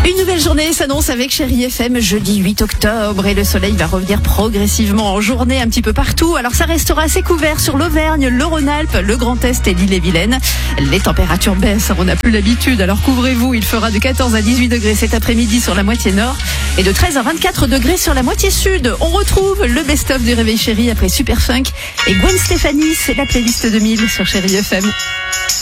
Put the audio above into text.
Une nouvelle journée s'annonce avec Chérie FM jeudi 8 octobre et le soleil va revenir progressivement en journée un petit peu partout. Alors ça restera assez couvert sur l'Auvergne, le Rhône-Alpes, le Grand Est et l'Ille-et-Vilaine. Les températures baissent, on n'a plus l'habitude, alors couvrez-vous. Il fera de 14 à 18 degrés cet après-midi sur la moitié nord et de 13 à 24 degrés sur la moitié sud. On retrouve le best-of du Réveil Chérie après Superfunk et Gwen Stefani, c'est la playlist 2000 sur Chérie FM.